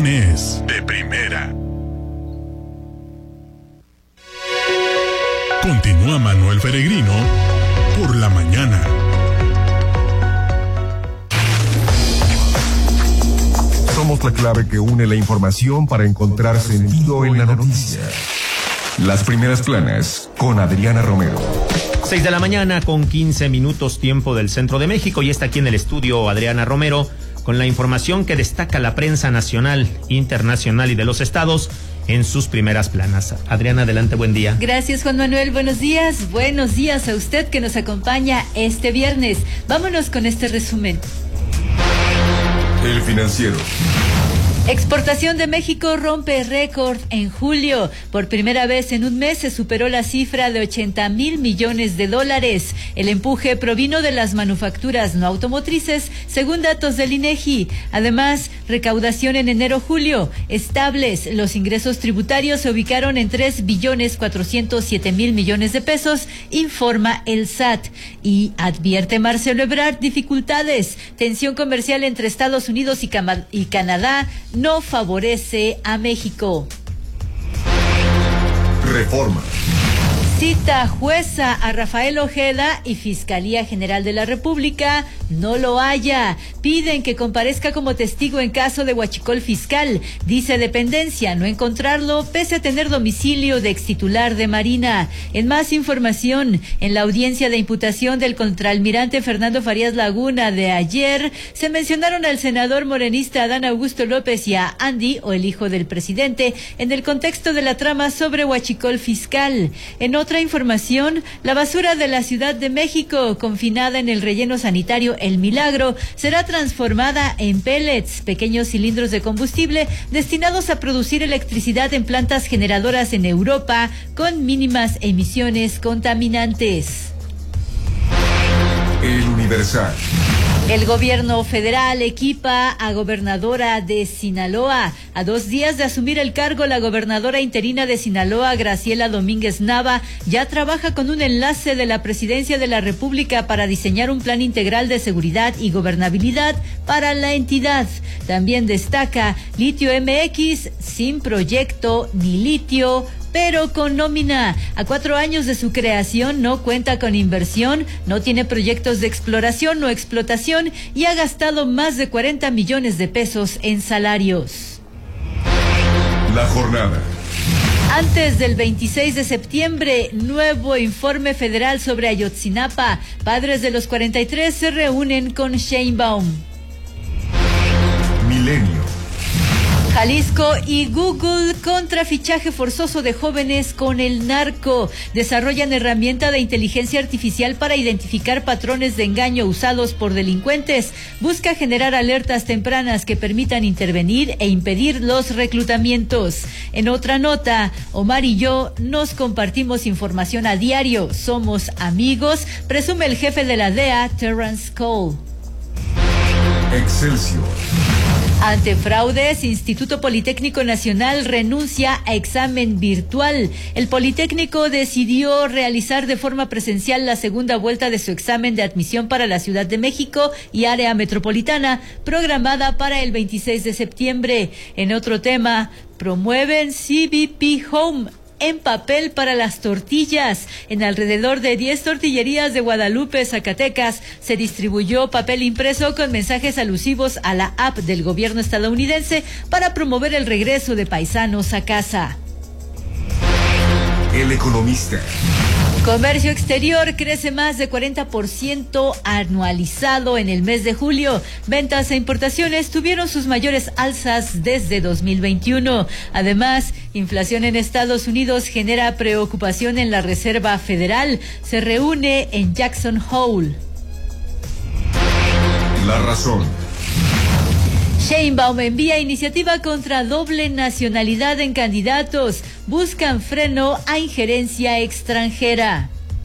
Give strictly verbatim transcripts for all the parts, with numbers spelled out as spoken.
información es de primera. Continúa Manuel Peregrino por la mañana. Somos la clave que une la información para encontrar sentido en la noticia. Las primeras planas con Adriana Romero. seis de la mañana con quince minutos tiempo del centro de México y está aquí en el estudio Adriana Romero con la información que destaca la prensa nacional, internacional y de los estados en sus primeras planas. Adriana, adelante, buen día. Gracias, Juan Manuel, buenos días. Buenos días a usted que nos acompaña este viernes. Vámonos con este resumen. El Financiero. Exportación de México rompe récord en julio. Por primera vez en un mes se superó la cifra de ochenta mil millones de dólares. El empuje provino de las manufacturas no automotrices, según datos del INEGI. Además, recaudación en enero-julio estables. Los ingresos tributarios se ubicaron en tres billones cuatrocientos siete mil millones de pesos, informa el S A T. Y advierte Marcelo Ebrard dificultades. Tensión comercial entre Estados Unidos y, Cam- y Canadá no favorece a México. Reforma. Cita jueza a Rafael Ojeda y Fiscalía General de la República no lo haya. Piden que comparezca como testigo en caso de huachicol fiscal. Dice dependencia no encontrarlo pese a tener domicilio de extitular de Marina. En más información, en la audiencia de imputación del contraalmirante Fernando Farías Laguna de ayer, se mencionaron al senador morenista Adán Augusto López y a Andy, o el hijo del presidente, en el contexto de la trama sobre huachicol fiscal. En otro Otra información, la basura de la Ciudad de México, confinada en el relleno sanitario El Milagro, será transformada en pellets, pequeños cilindros de combustible destinados a producir electricidad en plantas generadoras en Europa con mínimas emisiones contaminantes. El Universal. El gobierno federal equipa a gobernadora de Sinaloa. A dos días de asumir el cargo, la gobernadora interina de Sinaloa, Graciela Domínguez Nava, ya trabaja con un enlace de la Presidencia de la República para diseñar un plan integral de seguridad y gobernabilidad para la entidad. También destaca Litio M X, sin proyecto ni litio, pero con nómina. A cuatro años de su creación no cuenta con inversión, no tiene proyectos de exploración o explotación y ha gastado más de cuarenta millones de pesos en salarios. La jornada. Antes del veintiséis de septiembre, nuevo informe federal sobre Ayotzinapa. Padres de los cuarenta y tres se reúnen con Sheinbaum. Milenio. Jalisco y Google contra fichaje forzoso de jóvenes con el narco. Desarrollan herramienta de inteligencia artificial para identificar patrones de engaño usados por delincuentes. Busca generar alertas tempranas que permitan intervenir e impedir los reclutamientos. En otra nota, Omar y yo nos compartimos información a diario. Somos amigos, presume el jefe de la D E A, Terrence Cole. Excelsior. Ante fraudes, Instituto Politécnico Nacional renuncia a examen virtual. El Politécnico decidió realizar de forma presencial la segunda vuelta de su examen de admisión para la Ciudad de México y área metropolitana, programada para el veintiséis de septiembre. En otro tema, promueven C B P Home en papel para las tortillas. En alrededor de diez tortillerías de Guadalupe, Zacatecas, se distribuyó papel impreso con mensajes alusivos a la app del gobierno estadounidense para promover el regreso de paisanos a casa. El Economista. Comercio exterior crece más de cuarenta por ciento anualizado en el mes de julio. Ventas e importaciones tuvieron sus mayores alzas desde dos mil veintiuno. Además, inflación en Estados Unidos genera preocupación en la Reserva Federal. Se reúne en Jackson Hole. La Razón. Sheinbaum envía iniciativa contra doble nacionalidad en candidatos. Buscan freno a injerencia extranjera.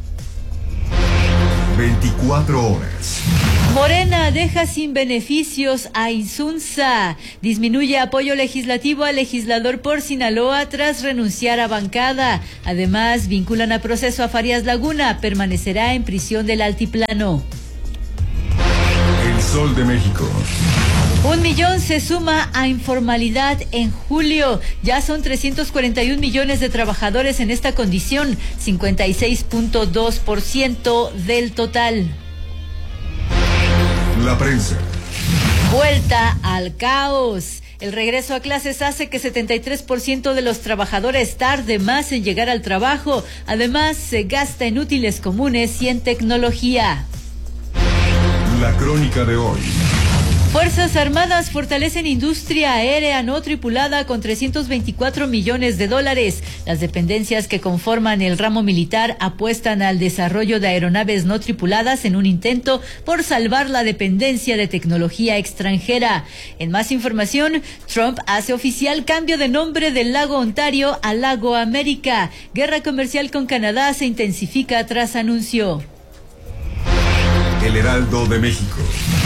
veinticuatro horas. Morena deja sin beneficios a Insunza. Disminuye apoyo legislativo al legislador por Sinaloa tras renunciar a bancada. Además, vinculan a proceso a Farías Laguna. Permanecerá en prisión del Altiplano. El Sol de México. Un millón se suma a informalidad en julio. Ya son trescientos cuarenta y un millones de trabajadores en esta condición, cincuenta y seis punto dos por ciento del total. La prensa. Vuelta al caos. El regreso a clases hace que setenta y tres por ciento de los trabajadores tarde más en llegar al trabajo. Además, se gasta en útiles comunes y en tecnología. La crónica de hoy. Fuerzas Armadas fortalecen industria aérea no tripulada con trescientos veinticuatro millones de dólares. Las dependencias que conforman el ramo militar apuestan al desarrollo de aeronaves no tripuladas en un intento por salvar la dependencia de tecnología extranjera. En más información, Trump hace oficial cambio de nombre del lago Ontario a Lago América. Guerra comercial con Canadá se intensifica tras anuncio. El Heraldo de México.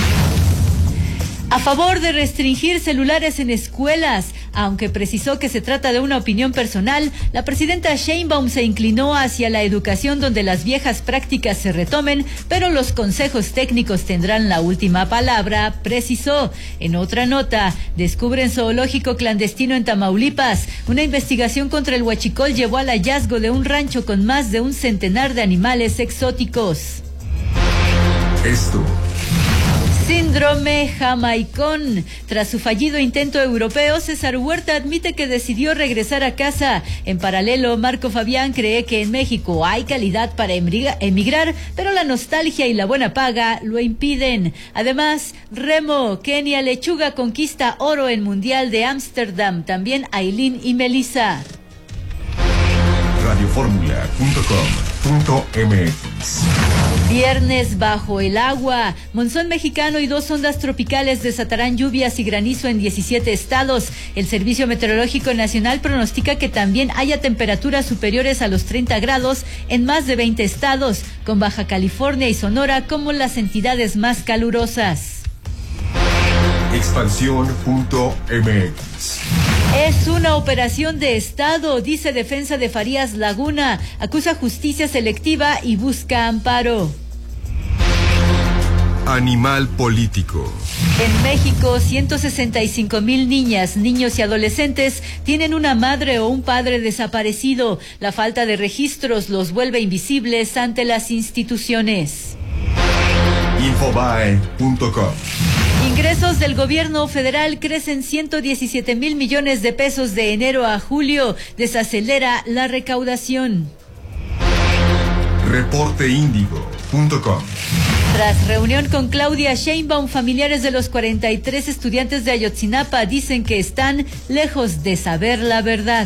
A favor de restringir celulares en escuelas, aunque precisó que se trata de una opinión personal, la presidenta Sheinbaum se inclinó hacia la educación donde las viejas prácticas se retomen, pero los consejos técnicos tendrán la última palabra, precisó. En otra nota, descubren zoológico clandestino en Tamaulipas. Una investigación contra el huachicol llevó al hallazgo de un rancho con más de un centenar de animales exóticos. Esto. Síndrome jamaicón. Tras su fallido intento europeo, César Huerta admite que decidió regresar a casa. En paralelo, Marco Fabián cree que en México hay calidad para emigrar, pero la nostalgia y la buena paga lo impiden. Además, remo, Kenia Lechuga conquista oro en Mundial de Ámsterdam. También Ailín y Melissa. radioformula punto com punto m x. Viernes bajo el agua. Monzón mexicano y dos ondas tropicales desatarán lluvias y granizo en diecisiete estados. El Servicio Meteorológico Nacional pronostica que también haya temperaturas superiores a los treinta grados en más de veinte estados, con Baja California y Sonora como las entidades más calurosas. Expansión punto m x. Es una operación de Estado, dice Defensa de Farías Laguna. Acusa justicia selectiva y busca amparo. Animal político. En México, ciento sesenta y cinco mil niñas, niños y adolescentes tienen una madre o un padre desaparecido. La falta de registros los vuelve invisibles ante las instituciones. Infobae punto com. Ingresos del gobierno federal crecen ciento diecisiete mil millones de pesos de enero a julio. Desacelera la recaudación. reporte índigo punto com. Tras reunión con Claudia Sheinbaum, familiares de los cuarenta y tres estudiantes de Ayotzinapa dicen que están lejos de saber la verdad.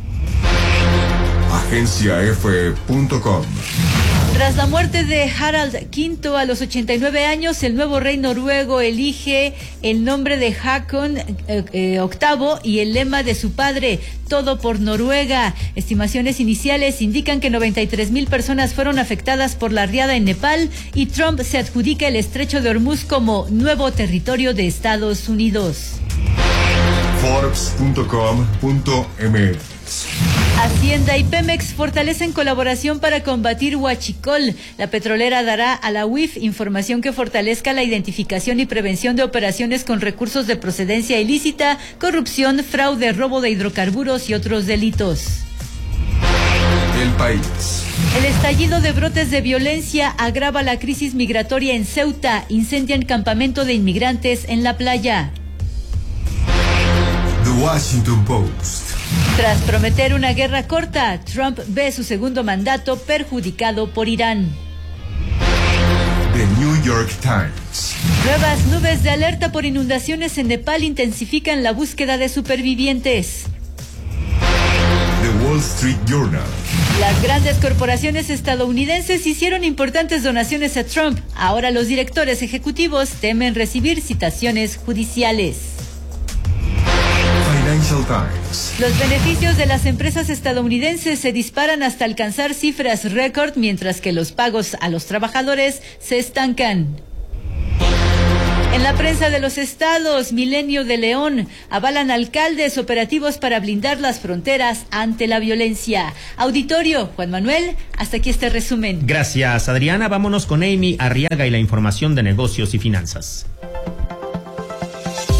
agencia efe punto com. Tras la muerte de Harald quinto a los ochenta y nueve años, el nuevo rey noruego elige el nombre de Haakon eh, eh, octavo y el lema de su padre, todo por Noruega. Estimaciones iniciales indican que noventa y tres mil personas fueron afectadas por la riada en Nepal y Trump se adjudica el estrecho de Hormuz como nuevo territorio de Estados Unidos. forbes punto com punto m x. Hacienda y Pemex fortalecen colaboración para combatir huachicol. La petrolera dará a la U I F información que fortalezca la identificación y prevención de operaciones con recursos de procedencia ilícita, corrupción, fraude, robo de hidrocarburos y otros delitos. El país. El estallido de brotes de violencia agrava la crisis migratoria en Ceuta. Incendian campamento de inmigrantes en la playa. The Washington Post. Tras prometer una guerra corta, Trump ve su segundo mandato perjudicado por Irán. The New York Times. Nuevas nubes de alerta por inundaciones en Nepal intensifican la búsqueda de supervivientes. The Wall Street Journal. Las grandes corporaciones estadounidenses hicieron importantes donaciones a Trump. Ahora los directores ejecutivos temen recibir citaciones judiciales. Financial Times. Los beneficios de las empresas estadounidenses se disparan hasta alcanzar cifras récord, mientras que los pagos a los trabajadores se estancan. En la prensa de los estados, Milenio de León, avalan alcaldes operativos para blindar las fronteras ante la violencia. Auditorio, Juan Manuel, hasta aquí este resumen. Gracias, Adriana. Vámonos con Amy Arriaga y la información de negocios y finanzas.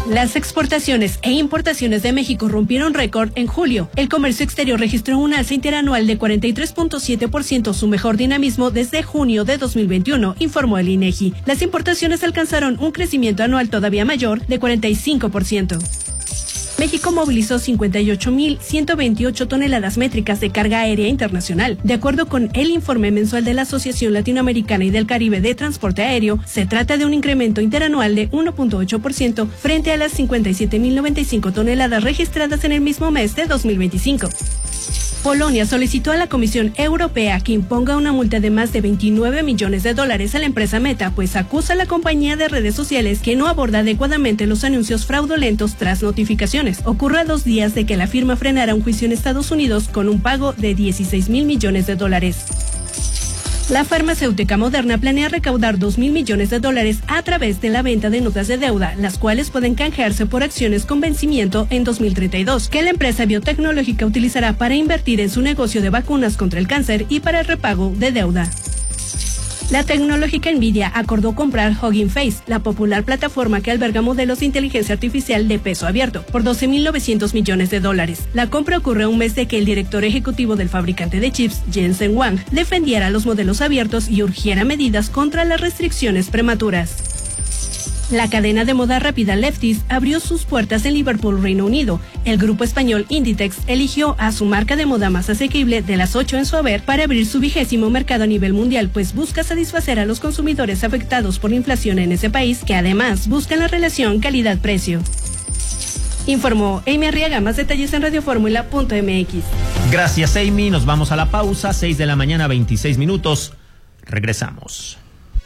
Las exportaciones e importaciones de México rompieron récord en julio. El comercio exterior registró un alza interanual de cuarenta y tres punto siete por ciento, su mejor dinamismo desde junio de dos mil veintiuno, informó el INEGI. Las importaciones alcanzaron un crecimiento anual todavía mayor de cuarenta y cinco por ciento. México movilizó cincuenta y ocho mil ciento veintiocho toneladas métricas de carga aérea internacional. De acuerdo con el informe mensual de la Asociación Latinoamericana y del Caribe de Transporte Aéreo, se trata de un incremento interanual de uno punto ocho por ciento frente a las cincuenta y siete mil noventa y cinco toneladas registradas en el mismo mes de dos mil veinticinco. Polonia solicitó a la Comisión Europea que imponga una multa de más de veintinueve millones de dólares a la empresa Meta, pues acusa a la compañía de redes sociales que no aborda adecuadamente los anuncios fraudulentos tras notificaciones. Ocurre a dos días de que la firma frenara un juicio en Estados Unidos con un pago de dieciséis mil millones de dólares. La farmacéutica Moderna planea recaudar dos mil millones de dólares a través de la venta de notas de deuda, las cuales pueden canjearse por acciones con vencimiento en dos mil treinta y dos, que la empresa biotecnológica utilizará para invertir en su negocio de vacunas contra el cáncer y para el repago de deuda. La tecnológica Nvidia acordó comprar Hugging Face, la popular plataforma que alberga modelos de inteligencia artificial de peso abierto, por doce mil novecientos millones de dólares. La compra ocurre a un mes de que el director ejecutivo del fabricante de chips, Jensen Huang, defendiera los modelos abiertos y urgiera medidas contra las restricciones prematuras. La cadena de moda rápida Lefties abrió sus puertas en Liverpool, Reino Unido. El grupo español Inditex eligió a su marca de moda más asequible de las ocho en su haber para abrir su vigésimo mercado a nivel mundial, pues busca satisfacer a los consumidores afectados por la inflación en ese país, que además buscan la relación calidad-precio. Informó Amy Arriaga. Más detalles en radioformula punto m x. Gracias, Amy. Nos vamos a la pausa. seis de la mañana, veintiséis minutos. Regresamos.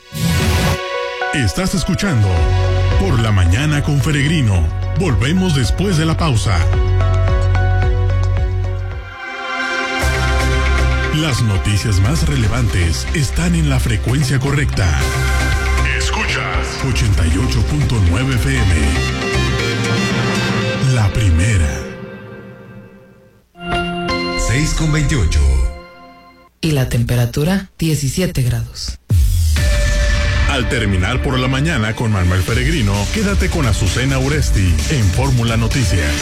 Estás escuchando Por la Mañana con Peregrino. Volvemos después de la pausa. Las noticias más relevantes están en la frecuencia correcta. Escuchas ochenta y ocho punto nueve F M. La primera. seis con veintiocho. Y la temperatura, diecisiete grados. Al terminar Por la Mañana con Manuel Peregrino, quédate con Azucena Uresti en Fórmula Noticias.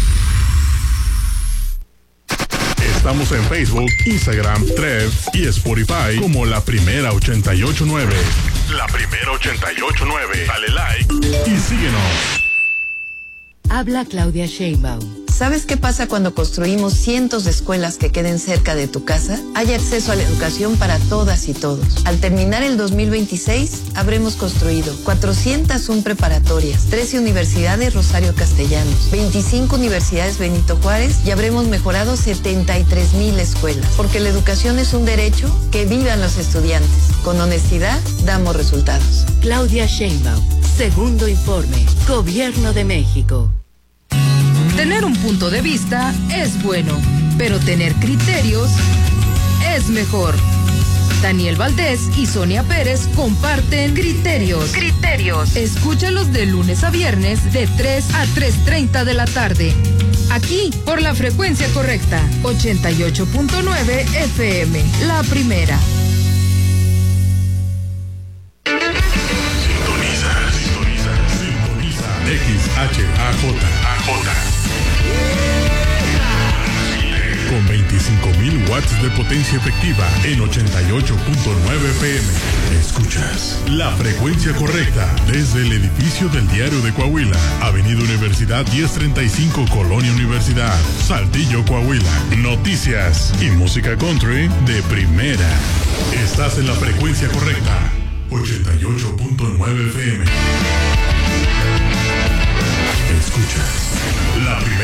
Estamos en Facebook, Instagram, Threads y Spotify como La Primera ochenta y ocho nueve. La Primera ochenta y ocho nueve. Dale like y síguenos. Habla Claudia Sheinbaum. ¿Sabes qué pasa cuando construimos cientos de escuelas que queden cerca de tu casa? Hay acceso a la educación para todas y todos. Al terminar el dos mil veintiséis, habremos construido cuatrocientas una preparatorias, trece universidades Rosario Castellanos, veinticinco universidades Benito Juárez y habremos mejorado setenta y tres mil escuelas. Porque la educación es un derecho, que vivan los estudiantes. Con honestidad, damos resultados. Claudia Sheinbaum, segundo informe, Gobierno de México. Tener un punto de vista es bueno, pero tener criterios es mejor. Daniel Valdés y Sonia Pérez comparten Criterios. Criterios. Escúchalos de lunes a viernes de tres a tres treinta de la tarde. Aquí por la frecuencia correcta, ochenta y ocho punto nueve F M, la primera. Sintoniza, sintoniza, sintoniza. X H A J, A J. Con veinticinco mil watts de potencia efectiva en ochenta y ocho punto nueve F M. Escuchas la frecuencia correcta desde el edificio del Diario de Coahuila, Avenida Universidad diez treinta y cinco, Colonia Universidad, Saltillo, Coahuila. Noticias y música country de primera. Estás en la frecuencia correcta, ochenta y ocho punto nueve F M. Escuchas la primera.